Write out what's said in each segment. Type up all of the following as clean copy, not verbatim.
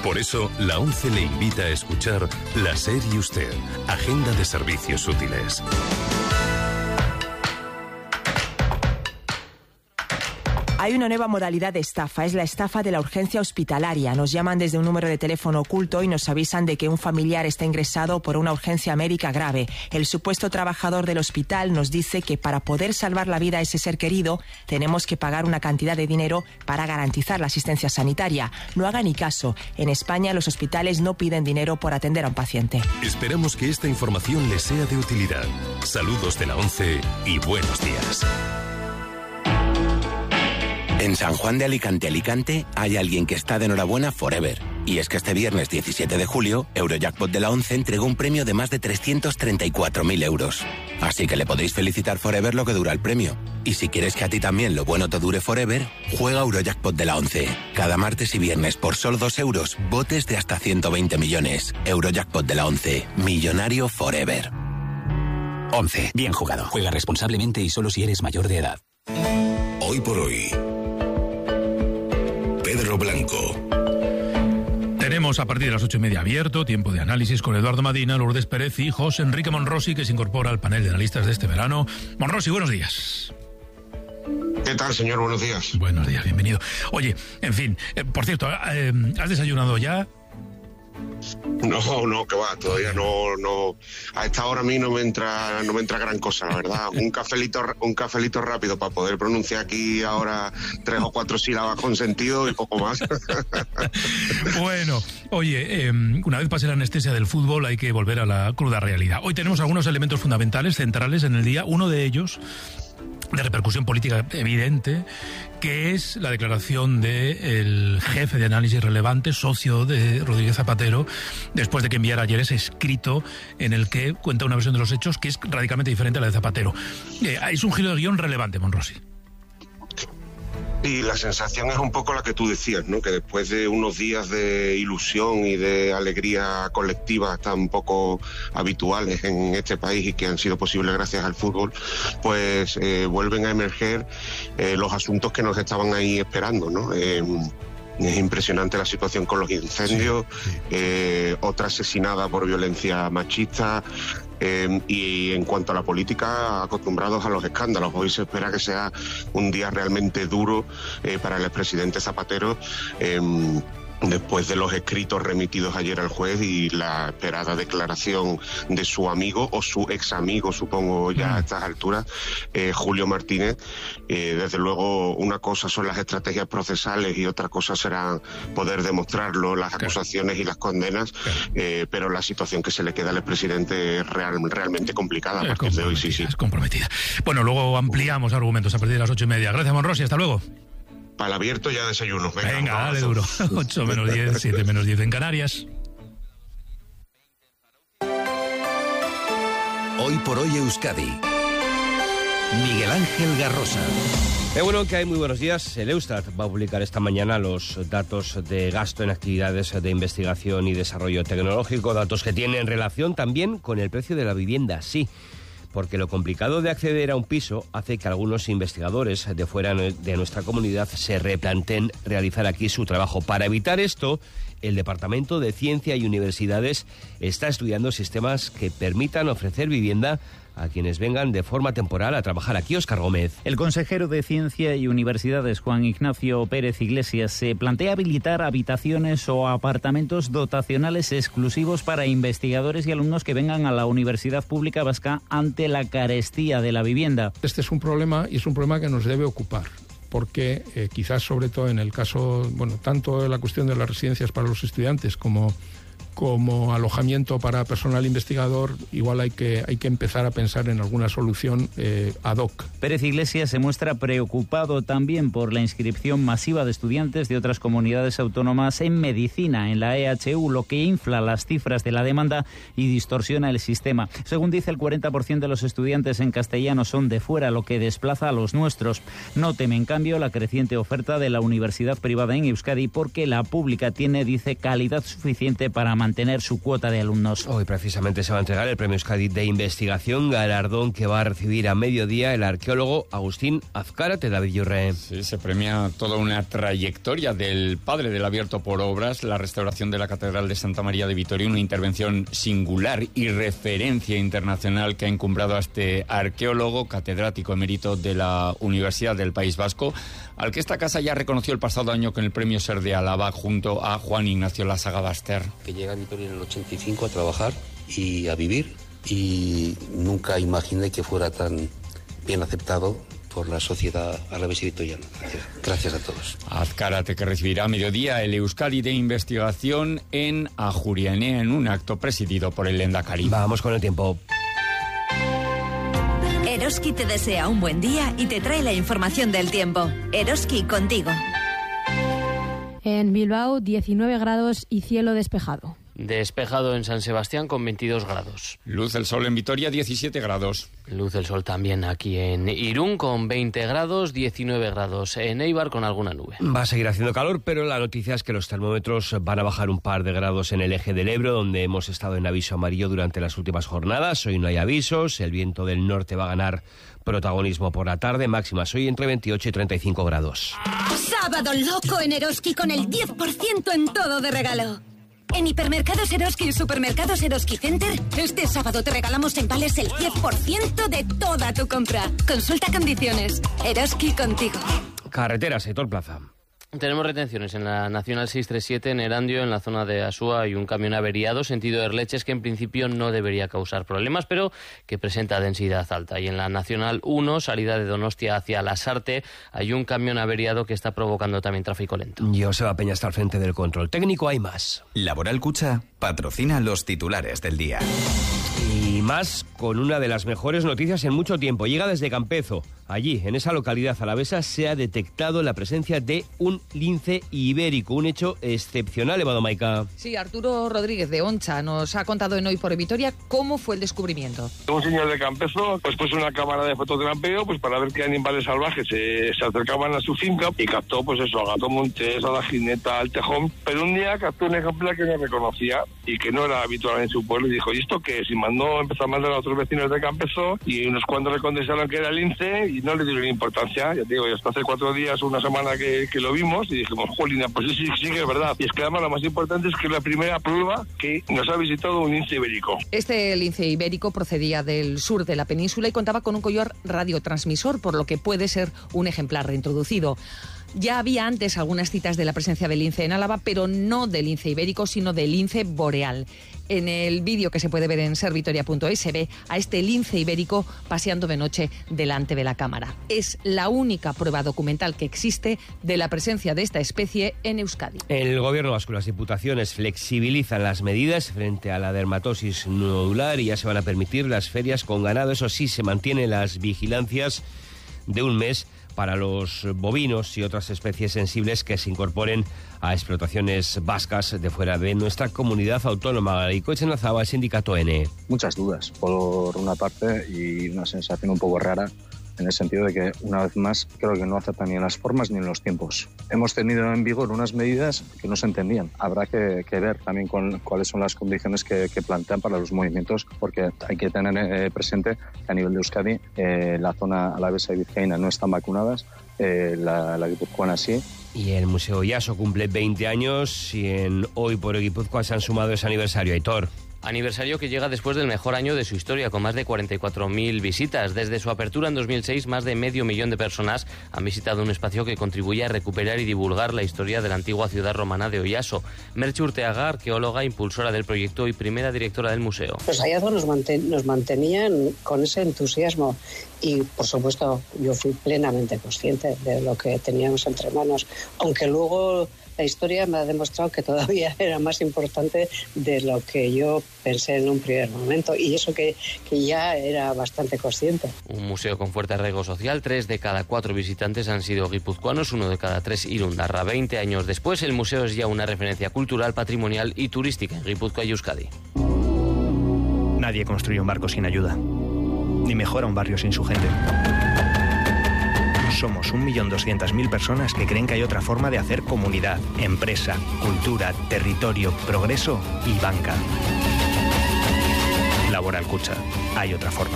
Por eso, la ONCE le invita a escuchar La SER y Usted, Agenda de Servicios Útiles. Hay una nueva modalidad de estafa, es la estafa de la urgencia hospitalaria. Nos llaman desde un número de teléfono oculto y nos avisan de que un familiar está ingresado por una urgencia médica grave. El supuesto trabajador del hospital nos dice que para poder salvar la vida a ese ser querido tenemos que pagar una cantidad de dinero para garantizar la asistencia sanitaria. No haga ni caso. En España los hospitales no piden dinero por atender a un paciente. Esperamos que esta información les sea de utilidad. Saludos de la ONCE y buenos días. En San Juan de Alicante, hay alguien que está de enhorabuena forever. Y es que este viernes 17 de julio, Eurojackpot de la ONCE entregó un premio de más de 334.000 euros. Así que le podéis felicitar forever lo que dura el premio. Y si quieres que a ti también lo bueno te dure forever, juega Eurojackpot de la ONCE. Cada martes y viernes por solo 2 euros, botes de hasta 120 millones. Eurojackpot de la ONCE. Millonario forever. 11. Bien jugado. Juega responsablemente y solo si eres mayor de edad. Hoy por hoy. Pedro Blanco. Tenemos a partir de las 8:30 abierto, tiempo de análisis con Eduardo Madina, Lourdes Pérez y José Enrique Monrosi, que se incorpora al panel de analistas de este verano. Monrosi, buenos días. ¿Qué tal, señor? Buenos días. Buenos días, bienvenido. Oye, en fin, por cierto, ¿has desayunado ya? No, que va, todavía no. A esta hora a mí no me entra gran cosa, la verdad. Un cafelito rápido para poder pronunciar aquí ahora 3 o 4 sílabas con sentido y poco más. Bueno, oye, una vez pase la anestesia del fútbol hay que volver a la cruda realidad. Hoy tenemos algunos elementos fundamentales, centrales en el día. Uno de ellos, de repercusión política evidente, que es la declaración del jefe de análisis relevante, socio de Rodríguez Zapatero, después de que enviara ayer ese escrito en el que cuenta una versión de los hechos que es radicalmente diferente a la de Zapatero. Es un giro de guión relevante, Monrosi. Y la sensación es un poco la que tú decías, ¿no? Que después de unos días de ilusión y de alegría colectiva tan poco habituales en este país y que han sido posibles gracias al fútbol, pues vuelven a emerger los asuntos que nos estaban ahí esperando, ¿no? Es impresionante la situación con los incendios, otra asesinada por violencia machista. Y en cuanto a la política, acostumbrados a los escándalos. Hoy se espera que sea un día realmente duro para el expresidente Zapatero, después de los escritos remitidos ayer al juez y la esperada declaración de su amigo o su ex amigo, supongo ya a estas alturas, Julio Martínez. Desde luego, una cosa son las estrategias procesales y otra cosa será poder demostrarlo, las acusaciones y las condenas, pero la situación que se le queda al expresidente es realmente complicada a partir de hoy. Sí. Es comprometida. Bueno, luego ampliamos argumentos a partir de las 8:30. Gracias, Monrosi. Hasta luego. Para el abierto ya desayuno. Venga, dale duro. 8 menos 10, 7 menos 10 en Canarias. Hoy por hoy Euskadi. Miguel Ángel Garrosa. Bueno, que hay muy buenos días. El Eustat va a publicar esta mañana los datos de gasto en actividades de investigación y desarrollo tecnológico, datos que tienen relación también con el precio de la vivienda, sí. Porque lo complicado de acceder a un piso hace que algunos investigadores de fuera de nuestra comunidad se replanteen realizar aquí su trabajo. Para evitar esto, el Departamento de Ciencia y Universidades está estudiando sistemas que permitan ofrecer vivienda a quienes vengan de forma temporal a trabajar aquí. Óscar Gómez. El consejero de Ciencia y Universidades, Juan Ignacio Pérez Iglesias, se plantea habilitar habitaciones o apartamentos dotacionales exclusivos para investigadores y alumnos que vengan a la Universidad Pública Vasca ante la carestía de la vivienda. Este es un problema y es un problema que nos debe ocupar, porque quizás sobre todo en el caso, tanto de la cuestión de las residencias para los estudiantes como alojamiento para personal investigador, igual hay que empezar a pensar en alguna solución ad hoc. Pérez Iglesias se muestra preocupado también por la inscripción masiva de estudiantes de otras comunidades autónomas en medicina en la EHU, lo que infla las cifras de la demanda y distorsiona el sistema. Según dice, el 40% de los estudiantes en castellano son de fuera, lo que desplaza a los nuestros. No teme, en cambio, la creciente oferta de la universidad privada en Euskadi porque la pública tiene, dice, calidad suficiente para mantener su cuota de alumnos. Hoy precisamente se va a entregar el Premio Euskadi de Investigación, galardón que va a recibir a mediodía el arqueólogo Agustín Azcárate. David Yurre. Sí, se premia toda una trayectoria del padre del abierto por obras, la restauración de la Catedral de Santa María de Vitoria, una intervención singular y referencia internacional que ha encumbrado a este arqueólogo, catedrático emérito de la Universidad del País Vasco, al que esta casa ya reconoció el pasado año con el Premio Ser de Álava junto a Juan Ignacio Lasagabaster. Que llega a Vitoria en el 85 a trabajar y a vivir, y nunca imaginé que fuera tan bien aceptado por la sociedad alavesa y vitoriana. Gracias a todos. Azcárate, que recibirá a mediodía el Euskadi de Investigación en Ajuria Enea en un acto presidido por el Lehendakari. Vamos con el tiempo. Eroski te desea un buen día y te trae la información del tiempo. Eroski contigo. En Bilbao, 19 grados y cielo despejado. Despejado en San Sebastián con 22 grados. Luz del sol en Vitoria, 17 grados. Luz del sol también aquí en Irún con 20 grados, 19 grados en Eibar con alguna nube. Va a seguir haciendo calor, pero la noticia es que los termómetros van a bajar un par de grados en el eje del Ebro, donde hemos estado en aviso amarillo durante las últimas jornadas. Hoy no hay avisos, el viento del norte va a ganar protagonismo por la tarde, máximas hoy entre 28 y 35 grados. Sábado loco en Eroski con el 10% en todo de regalo. En Hipermercados Eroski y Supermercados Eroski Center, este sábado te regalamos en vales el 10% de toda tu compra. Consulta condiciones. Eroski contigo. Carreteras, Aitor Plaza. Tenemos retenciones en la Nacional 637 en Erandio, en la zona de Asúa, hay un camión averiado, sentido Erleches, que en principio no debería causar problemas, pero que presenta densidad alta. Y en la Nacional 1, salida de Donostia hacia Lasarte, hay un camión averiado que está provocando también tráfico lento. Joseba Peña está al frente del control técnico, hay más. Laboral Cucha patrocina los titulares del día. Y más con una de las mejores noticias en mucho tiempo. Llega desde Campezo. Allí, en esa localidad alavesa, se ha detectado la presencia de un lince ibérico, un hecho excepcional, Evado Maica. Sí, Arturo Rodríguez de Oncha nos ha contado en Hoy por Vitoria cómo fue el descubrimiento. Un señor de Campezo pues puso una cámara de fotogrampeo pues para ver qué animales salvajes se acercaban a su finca y captó pues eso, a gato montés, a la jineta, al tejón, pero un día captó un ejemplar que no reconocía y que no era habitual en su pueblo y dijo, ¿y esto qué es? Y empezó a mandar a otros vecinos de Campezo y unos cuantos le contestaron que era lince y no le dieron importancia. Ya te digo, hasta hace 4 días, una semana que lo vimos y dijimos, jolina, pues sí que es verdad. Y es que además lo más importante es que es la primera prueba que nos ha visitado un lince ibérico. Este lince ibérico procedía del sur de la península y contaba con un collar radiotransmisor, por lo que puede ser un ejemplar reintroducido. Ya había antes algunas citas de la presencia del lince en Álava, pero no del lince ibérico, sino del lince boreal. En el vídeo que se puede ver en servitoria.es se ve a este lince ibérico paseando de noche delante de la cámara. Es la única prueba documental que existe de la presencia de esta especie en Euskadi. El Gobierno vasco y las diputaciones flexibilizan las medidas frente a la dermatosis nodular y ya se van a permitir las ferias con ganado. Eso sí, se mantienen las vigilancias de un mes para los bovinos y otras especies sensibles que se incorporen a explotaciones vascas de fuera de nuestra comunidad autónoma. Y Coichenazaba, el sindicato N. Muchas dudas, por una parte, y una sensación un poco rara, en el sentido de que, una vez más, creo que no aceptan ni en las formas ni en los tiempos. Hemos tenido en vigor unas medidas que no se entendían. Habrá que ver también cuáles son las condiciones que plantean para los movimientos, porque hay que tener presente que a nivel de Euskadi la zona alavesa y vizcaína no están vacunadas, la guipuzcoana sí. Y el Museo Iaso cumple 20 años y en Hoy por Guipúzcoa se han sumado ese aniversario. Aitor. Aniversario que llega después del mejor año de su historia, con más de 44.000 visitas. Desde su apertura en 2006, más de 500.000 de personas han visitado un espacio que contribuye a recuperar y divulgar la historia de la antigua ciudad romana de Oiaso. Merche Urteaga, arqueóloga, impulsora del proyecto y primera directora del museo. Los hallazgos nos mantenían con ese entusiasmo y, por supuesto, yo fui plenamente consciente de lo que teníamos entre manos, aunque luego la historia me ha demostrado que todavía era más importante de lo que yo pensé en un primer momento, y eso que ya era bastante consciente. Un museo con fuerte arraigo social. 3 de cada 4 visitantes han sido guipuzcoanos, 1 de cada 3 irundarra. 20 años después, el museo es ya una referencia cultural, patrimonial y turística en Guipúzcoa y Euskadi. Nadie construye un barco sin ayuda, ni mejora un barrio sin su gente. somos 1.200.000 personas que creen que hay otra forma de hacer comunidad, empresa, cultura, territorio, progreso y banca. Laboral Kutxa. Hay otra forma.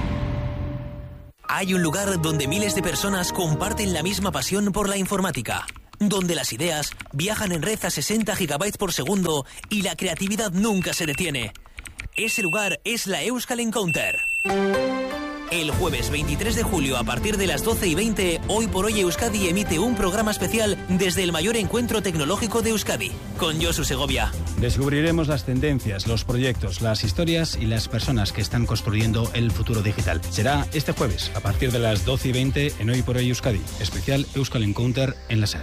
Hay un lugar donde miles de personas comparten la misma pasión por la informática, donde las ideas viajan en red a 60 GB por segundo y la creatividad nunca se detiene. Ese lugar es la Euskal Encounter. El jueves 23 de julio a partir de las 12:20, Hoy por Hoy Euskadi emite un programa especial desde el mayor encuentro tecnológico de Euskadi, con Josu Segovia. Descubriremos las tendencias, los proyectos, las historias y las personas que están construyendo el futuro digital. Será este jueves a partir de las 12:20 en Hoy por Hoy Euskadi, especial Euskal Encounter en la SER.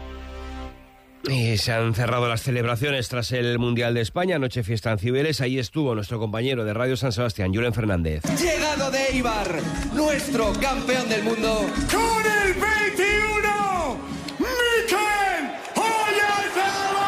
Y se han cerrado las celebraciones tras el Mundial de España, noche fiesta en Cibeles. Ahí estuvo nuestro compañero de Radio San Sebastián, Julen Fernández. Llegado de Eibar, nuestro campeón del mundo, con el 21, Mikel Oyarzabal.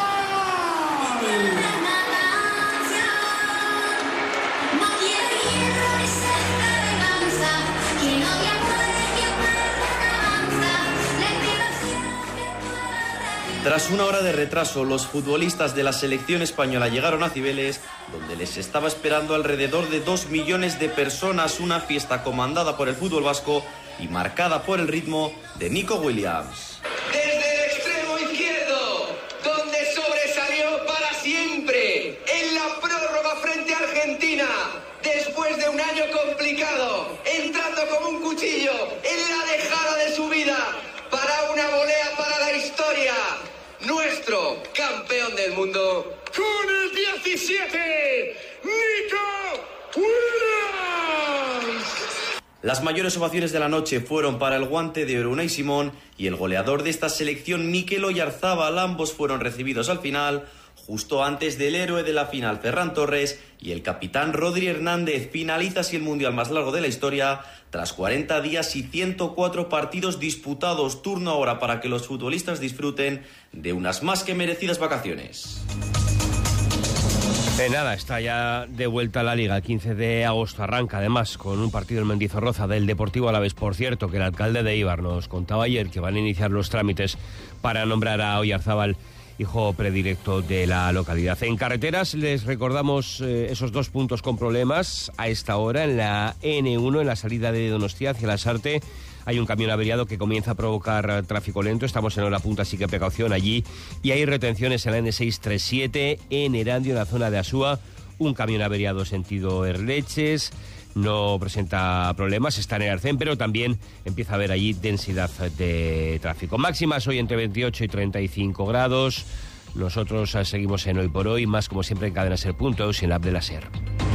Tras una hora de retraso, los futbolistas de la selección española llegaron a Cibeles, donde les estaba esperando alrededor de 2 millones de personas, una fiesta comandada por el fútbol vasco y marcada por el ritmo de Nico Williams. Desde el extremo izquierdo, donde sobresalió para siempre en la prórroga frente a Argentina, después de un año complicado, entrando como un cuchillo en la dejada de su vida para una volea para la historia. Nuestro campeón del mundo, con el 17, Nico Williams. Las mayores ovaciones de la noche fueron para el guante de oro Unai Simón y el goleador de esta selección, Mikel Oyarzabal. Ambos fueron recibidos al final, justo antes del héroe de la final, Ferran Torres, y el capitán Rodri Hernández. Finaliza así el mundial más largo de la historia, tras 40 días y 104 partidos disputados. Turno ahora para que los futbolistas disfruten de unas más que merecidas vacaciones. Nada, está ya de vuelta a la Liga. El 15 de agosto arranca, además, con un partido en Mendizorroza del Deportivo Alavés. Por cierto, que el alcalde de Eibar nos contaba ayer que van a iniciar los trámites para nombrar a Oyarzabal hijo predilecto de la localidad. En carreteras les recordamos esos 2 puntos con problemas a esta hora. En la N1, en la salida de Donostia hacia Lasarte, hay un camión averiado que comienza a provocar tráfico lento. Estamos en hora punta, así que precaución allí. Y hay retenciones en la N637, en Erandio, en la zona de Asúa. Un camión averiado sentido Erleches. No presenta problemas, está en el Arcén, pero también empieza a haber allí densidad de tráfico. Máximas hoy entre 28 y 35 grados. Nosotros seguimos en Hoy por Hoy, más como siempre en Cadena Ser.eus y en la app de la SER.